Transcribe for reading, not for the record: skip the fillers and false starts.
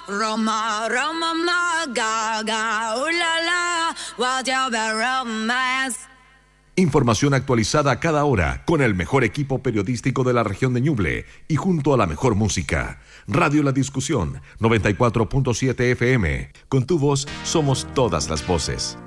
Roma, Roma, ma, gaga, la, la, what you be romance. Información actualizada cada hora con el mejor equipo periodístico de la región de Ñuble y junto a la mejor música. Radio La Discusión, 94.7 FM. Con tu voz somos todas las voces.